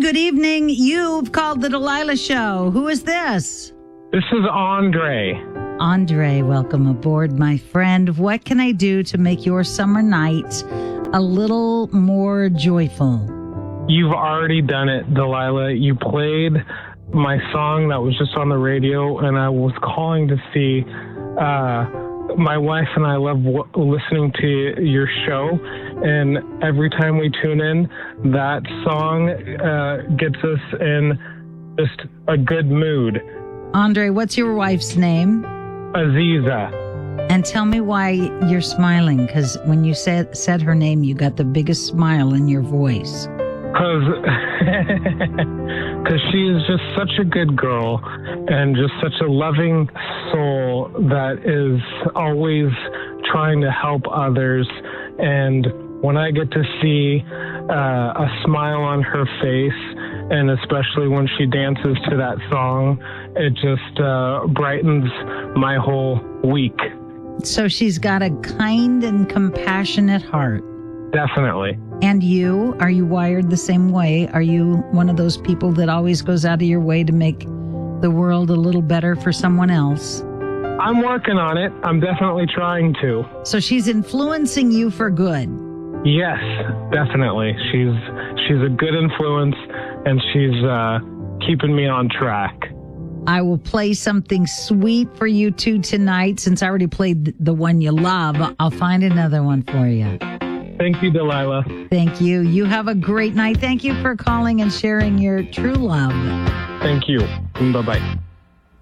good evening. You've called the Delilah Show. Who is this? This is Andre. Andre, welcome aboard, my friend. What can I do to make your summer night a little more joyful? You've already done it, Delilah. You played my song that was just on the radio, and I was calling to see. My wife and I love listening to your show, and every time we tune in, that song gets us in just a good mood. Andre, what's your wife's name? Aziza. And tell me why you're smiling, because when you said her name, you got the biggest smile in your voice. Because she is just such a good girl and just such a loving soul that is always trying to help others. And when I get to see a smile on her face, and especially when she dances to that song, it just brightens my whole week. So she's got a kind and compassionate heart. Definitely. And you, are you wired the same way? Are you one of those people that always goes out of your way to make the world a little better for someone else? I'm working on it. I'm definitely trying to. So she's influencing you for good. Yes, definitely. She's a good influence, and she's keeping me on track. I will play something sweet for you two tonight. Since I already played the one you love, I'll find another one for you. Thank you, Delilah. Thank you. You have a great night. Thank you for calling and sharing your true love. Thank you. Bye-bye.